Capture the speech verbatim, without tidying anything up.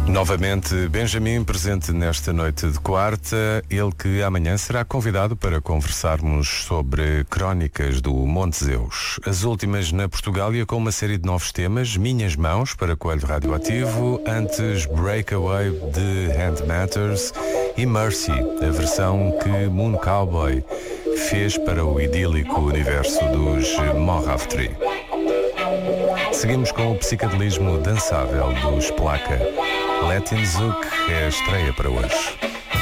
Novamente, Benjamin presente nesta noite de quarta, ele que amanhã será convidado para conversarmos sobre crónicas do Monte Zeus. As últimas na Portugália com uma série de novos temas, Minhas Mãos para Coelho Radioativo, antes Breakaway de Hand Matters e Mercy, a versão que Moon Cowboy fez para o idílico universo dos Moraftri. Seguimos com o psicadelismo dançável dos Placa. Latin Zouk é a estreia para hoje.